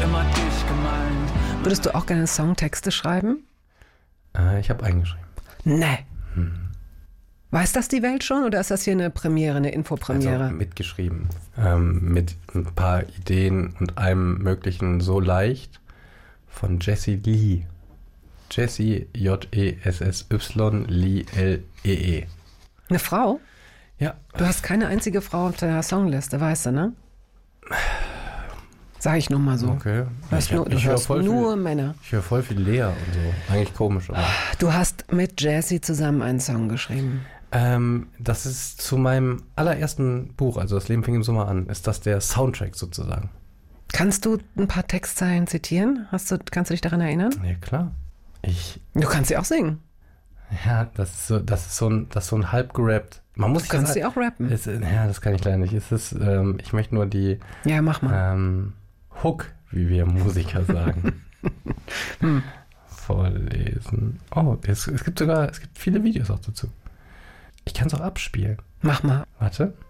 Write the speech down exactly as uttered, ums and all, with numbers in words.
immer dich gemeint. Würdest du auch gerne Songtexte schreiben? Äh, ich habe eingeschrieben. Nee. Hm. Weiß das die Welt schon oder ist das hier eine Premiere, eine Infopremiere? Also mitgeschrieben. Ähm, mit ein paar Ideen und allem Möglichen so leicht von Jessie Lee. Jessie, J E S S Y, Lee, L E E. Eine Frau? Ja. Du hast keine einzige Frau auf deiner Songliste, weißt du, ne? Sag ich nur mal so. Okay. Du hörst Ich hab- nur, du ich hör hörst voll nur viel- Männer. Ich höre voll viel Lea und so. Eigentlich komisch, aber. Du hast mit Jessie zusammen einen Song geschrieben. Ähm, das ist zu meinem allerersten Buch, also Das Leben fing im Sommer an, ist das der Soundtrack sozusagen. Kannst du ein paar Textzeilen zitieren? Hast du, kannst du dich daran erinnern? Ja, klar. Ich, Du kannst sie auch singen. ja, das ist so, das ist so ein, das ist so ein halb gerappt. Man muss Du kannst sie auch rappen. Es, ja, das kann ich leider nicht. Es ist, ähm, ich möchte nur die Ja, mach mal. ähm, Hook, wie wir Musiker sagen, Hm. vorlesen. Oh, es, es gibt sogar, es gibt viele Videos auch dazu. Ich kann es auch abspielen. Mach mal. Warte.